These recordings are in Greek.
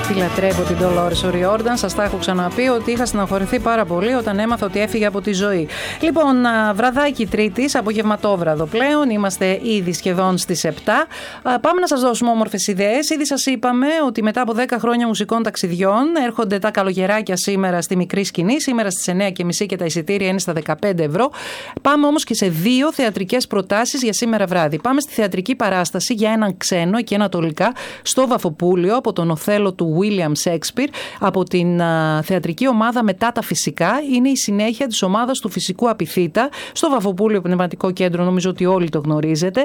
Τη λατρεύω την Dolores O'Riordan. Σας τα έχω ξαναπεί ότι είχα στεναχωρηθεί πάρα πολύ όταν έμαθα ότι έφυγε από τη ζωή. Λοιπόν, βραδάκι Τρίτης, απογευματόβραδο πλέον. Είμαστε ήδη σχεδόν στις 7. Πάμε να σας δώσουμε όμορφες ιδέες. Ήδη σας είπαμε ότι μετά από 10 χρόνια μουσικών ταξιδιών έρχονται τα καλογεράκια σήμερα στη μικρή σκηνή. Σήμερα στις 9.30 και τα εισιτήρια είναι στα 15 ευρώ. Πάμε όμως και σε 2 θεατρικές προτάσεις για σήμερα βράδυ. Πάμε στη θεατρική παράσταση για έναν ξένο εκεί ανατολικά στο Βαφοπούλιο από τον Οθέλο του William Shakespeare, από την θεατρική ομάδα Μετά τα Φυσικά. Είναι η συνέχεια της ομάδας του Φυσικού Απιθύτα στο Βαφοπούλιο Πνευματικό Κέντρο, νομίζω ότι όλοι το γνωρίζετε.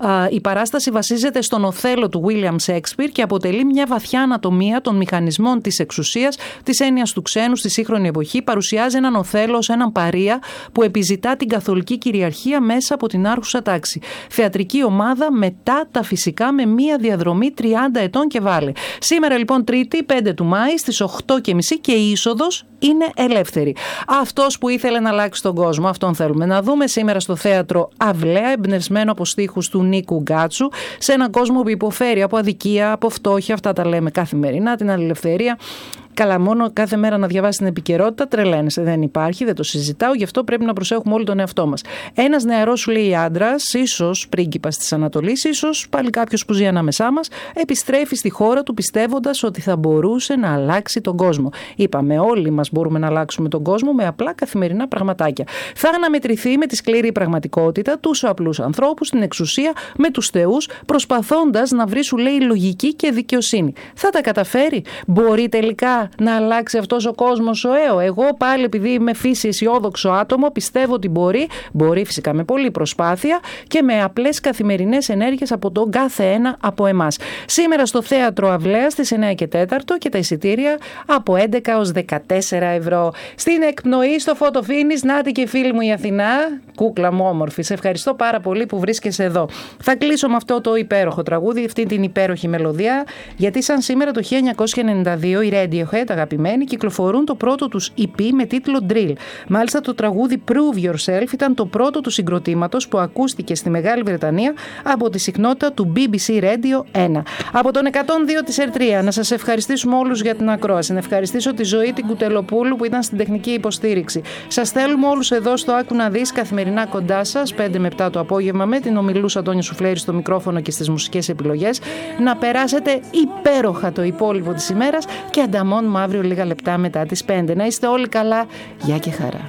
Η παράσταση βασίζεται στον Οθέλο του William Shakespeare και αποτελεί μια βαθιά ανατομία των μηχανισμών της εξουσίας, της έννοιας του ξένου στη σύγχρονη εποχή. Παρουσιάζει έναν Οθέλο ως έναν παρία που επιζητά την καθολική κυριαρχία μέσα από την άρχουσα τάξη. Θεατρική ομάδα Μετά τα Φυσικά με μια διαδρομή 30 ετών και βάλει. Σήμερα λοιπόν Τρίτη 5 του Μάη στις 8.30 και η είσοδος είναι ελεύθερη. Αυτός που ήθελε να αλλάξει τον κόσμο, αυτόν θέλουμε να δούμε σήμερα στο θέατρο Αυλαία, εμπνευσμένο από στίχους του Νίκου Γκάτσου, σε έναν κόσμο που υποφέρει από αδικία, από φτώχεια, αυτά τα λέμε καθημερινά, την αλληλευθερία. Καλά, μόνο κάθε μέρα να διαβάσει την επικαιρότητα, τρελαίνεσαι. Δεν υπάρχει, δεν το συζητάω, γι' αυτό πρέπει να προσέχουμε όλοι τον εαυτό μας. Ένας νεαρός, σου λέει, άντρας, ίσως πρίγκιπας της Ανατολής, ίσως πάλι κάποιος που ζει ανάμεσά μας, επιστρέφει στη χώρα του πιστεύοντας ότι θα μπορούσε να αλλάξει τον κόσμο. Είπαμε, όλοι μας μπορούμε να αλλάξουμε τον κόσμο με απλά καθημερινά πραγματάκια. Θα αναμετρηθεί με τη σκληρή πραγματικότητα, τους απλούς ανθρώπους, την εξουσία, με τους θεούς, προσπαθώντας να βρει, σου λέει, λογική και δικαιοσύνη. Θα τα καταφέρει? Μπορεί τελικά να αλλάξει αυτός ο κόσμος ωραίο? Εγώ πάλι, επειδή είμαι φύση αισιόδοξο άτομο, πιστεύω ότι μπορεί φυσικά με πολλή προσπάθεια και με απλές καθημερινές ενέργειες από τον κάθε ένα από εμάς. Σήμερα στο θέατρο Αυλαία στις 9 και 4 και τα εισιτήρια από 11 ως 14 ευρώ. Στην εκπνοή στο Photo Finish, νάτι και φίλη μου η Αθηνά, κούκλα μου όμορφη, σε ευχαριστώ πάρα πολύ που βρίσκεσαι εδώ. Θα κλείσω με αυτό το υπέροχο τραγούδι, αυτή την υπέροχη μελωδία, γιατί σαν σήμερα το 1992 οι Radiohead, αγαπημένοι, κυκλοφορούν το πρώτο τους EP με τίτλο Drill. Μάλιστα το τραγούδι Prove Yourself ήταν το πρώτο του συγκροτήματος που ακούστηκε στη Μεγάλη Βρετανία από τη συχνότητα του BBC Radio 1. Από τον 102 της R3 να σας ευχαριστήσουμε όλους για την ακρόαση. Να ευχαριστήσω τη Ζωή την Κουτελοπούλου που ήταν στην τεχνική υποστήριξη. Σας θέλουμε όλους εδώ στο Άκου να δεις, καθημερινά κοντά σας 5 με 7 το απόγευμα με την ομιλούσα Τόνια Σουφλέρη στο μικρόφωνο και στις μουσικές επιλογές. Να περάσετε υπέροχα το υπόλοιπο της ημέρας και ανταμώνουμε αύριο λίγα λεπτά μετά τις 5. Να είστε όλοι καλά. Γεια και χαρά.